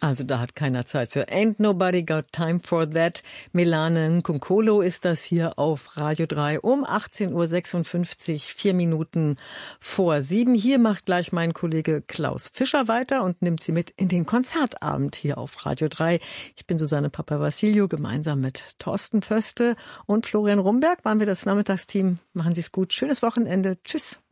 Also da hat keiner Zeit für. Ain't nobody got time for that. Melane Nkunkolo ist das hier auf Radio 3 um 18.56 Uhr, 4 Minuten vor 7. Hier macht gleich mein Kollege Klaus Fischer weiter und nimmt Sie mit in den Konzertabend hier auf Radio 3. Ich bin Susanne Papavassiliou, gemeinsam mit Thorsten Föste und Florian Rumberg waren wir das Nachmittagsteam. Machen Sie es gut. Schönes Wochenende. Tschüss.